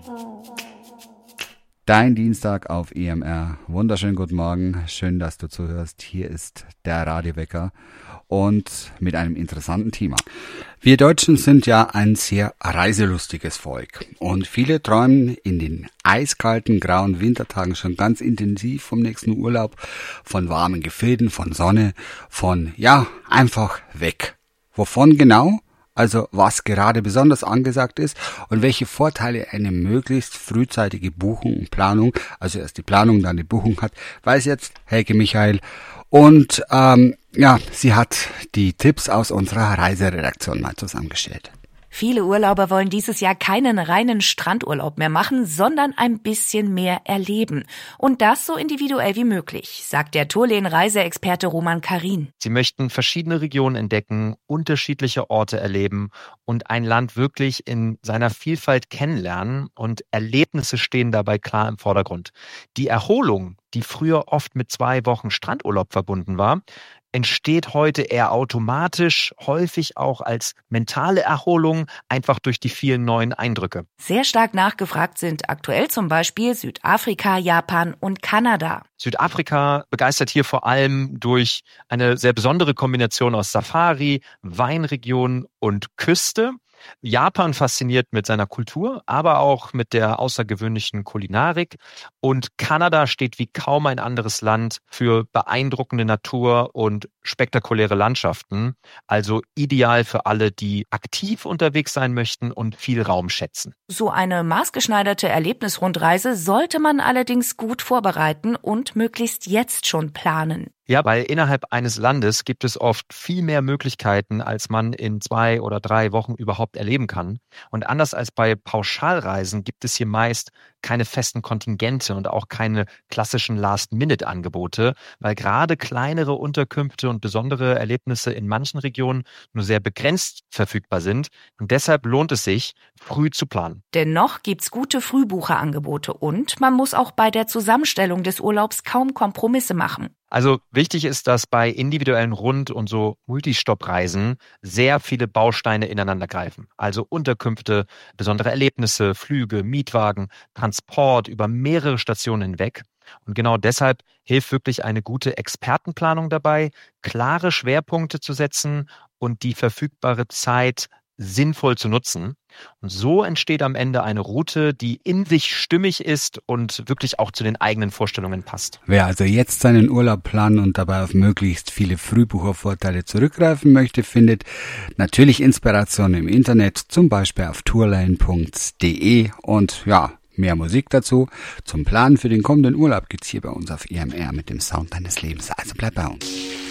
Dein Dienstag auf EMR. Wunderschönen guten Morgen. Schön, dass du zuhörst. Hier ist der Radiowecker und mit einem interessanten Thema. Wir Deutschen sind ja ein sehr reiselustiges Volk und viele träumen in den eiskalten, grauen Wintertagen schon ganz intensiv vom nächsten Urlaub, von warmen Gefilden, von Sonne, von, einfach weg. Wovon genau? Also was gerade besonders angesagt ist und welche Vorteile eine möglichst frühzeitige Buchung und Planung, also erst die Planung, dann die Buchung hat, weiß jetzt Helge Michael. Und sie hat die Tipps aus unserer Reiseredaktion mal zusammengestellt. Viele Urlauber wollen dieses Jahr keinen reinen Strandurlaub mehr machen, sondern ein bisschen mehr erleben. Und das so individuell wie möglich, sagt der Tourlen-Reiseexperte Roman Karin. Sie möchten verschiedene Regionen entdecken, unterschiedliche Orte erleben und ein Land wirklich in seiner Vielfalt kennenlernen. Und Erlebnisse stehen dabei klar im Vordergrund. Die Erholung, die früher oft mit 2 Wochen Strandurlaub verbunden war, entsteht heute eher automatisch, häufig auch als mentale Erholung, einfach durch die vielen neuen Eindrücke. Sehr stark nachgefragt sind aktuell zum Beispiel Südafrika, Japan und Kanada. Südafrika begeistert hier vor allem durch eine sehr besondere Kombination aus Safari, Weinregion und Küste. Japan fasziniert mit seiner Kultur, aber auch mit der außergewöhnlichen Kulinarik. Und Kanada steht wie kaum ein anderes Land für beeindruckende Natur und spektakuläre Landschaften. Also ideal für alle, die aktiv unterwegs sein möchten und viel Raum schätzen. So eine maßgeschneiderte Erlebnisrundreise sollte man allerdings gut vorbereiten und möglichst jetzt schon planen. Ja, weil innerhalb eines Landes gibt es oft viel mehr Möglichkeiten, als man in 2 oder 3 Wochen überhaupt erleben kann. Und anders als bei Pauschalreisen gibt es hier meist keine festen Kontingente und auch keine klassischen Last-Minute-Angebote, weil gerade kleinere Unterkünfte und besondere Erlebnisse in manchen Regionen nur sehr begrenzt verfügbar sind. Und deshalb lohnt es sich, früh zu planen. Dennoch gibt's gute Frühbucherangebote und man muss auch bei der Zusammenstellung des Urlaubs kaum Kompromisse machen. Also wichtig ist, dass bei individuellen Rund- und so Multistopp-Reisen sehr viele Bausteine ineinander greifen. Also Unterkünfte, besondere Erlebnisse, Flüge, Mietwagen, Transport über mehrere Stationen hinweg. Und genau deshalb hilft wirklich eine gute Expertenplanung dabei, klare Schwerpunkte zu setzen und die verfügbare Zeit sinnvoll zu nutzen. Und so entsteht am Ende eine Route, die in sich stimmig ist und wirklich auch zu den eigenen Vorstellungen passt. Wer also jetzt seinen Urlaub planen und dabei auf möglichst viele Frühbuchervorteile zurückgreifen möchte, findet natürlich Inspiration im Internet, zum Beispiel auf tourline.de und mehr Musik dazu. Zum Planen für den kommenden Urlaub gibt's hier bei uns auf EMR mit dem Sound deines Lebens. Also bleib bei uns.